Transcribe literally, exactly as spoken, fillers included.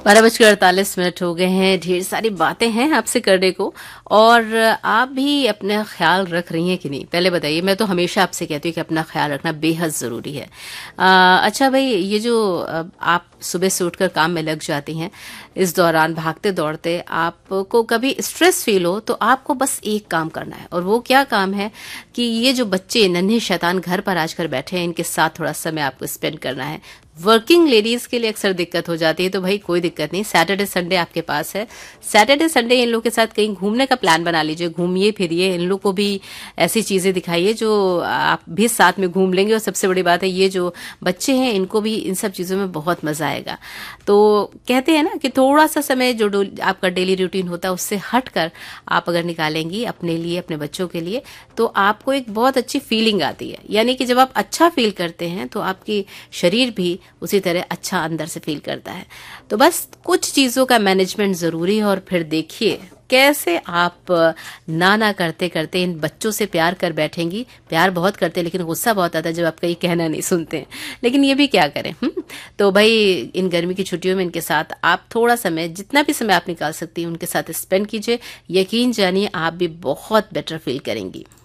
बारह बजकर अड़तालीस मिनट हो गए हैं। ढेर सारी बातें हैं आपसे करने को, और आप भी अपना ख्याल रख रही हैं कि नहीं, पहले बताइए। मैं तो हमेशा आपसे कहती हूँ कि अपना ख्याल रखना बेहद ज़रूरी है। आ, अच्छा भाई, ये जो आ, आप सुबह से उठकर काम में लग जाती हैं, इस दौरान भागते दौड़ते आपको कभी स्ट्रेस फील हो तो आपको बस एक काम करना है, और वो क्या काम है कि ये जो बच्चे नन्हे शैतान घर पर आजकल बैठे हैं, इनके साथ थोड़ा समय आपको स्पेंड करना है। वर्किंग लेडीज के लिए अक्सर दिक्कत हो जाती है, तो भाई कोई दिक्कत नहीं, सैटरडे संडे आपके पास है। सैटरडे संडे इन लोग के साथ कहीं घूमने का प्लान बना लीजिए, घूमिए फिरिए, इन लोग को भी ऐसी चीजें दिखाइए जो आप भी साथ में घूम लेंगे। और सबसे बड़ी बात है, ये जो बच्चे हैं इनको भी इन सब चीजों में बहुत मजा आएगा। तो कहते हैं ना कि थोड़ा सा समय जो आपका डेली रूटीन होता है उससे हटकर आप अगर निकालेंगी अपने लिए, अपने बच्चों के लिए, तो आपको एक बहुत अच्छी फीलिंग आती है। यानी कि जब आप अच्छा फील करते हैं तो आपकी शरीर भी उसी तरह अच्छा अंदर से फील करता है। तो बस कुछ चीजों का मैनेजमेंट जरूरी है, और फिर देखिए कैसे आप ना ना करते करते इन बच्चों से प्यार कर बैठेंगी। प्यार बहुत करते हैं, लेकिन गुस्सा बहुत आता है जब आप कहीं कहना नहीं सुनते हैं, लेकिन ये भी क्या करें। हम्म तो भाई इन गर्मी की छुट्टियों में इनके साथ आप थोड़ा समय, जितना भी समय आप निकाल सकती हैं, उनके साथ स्पेंड कीजिए। यकीन जानिए आप भी बहुत बेटर फील करेंगी।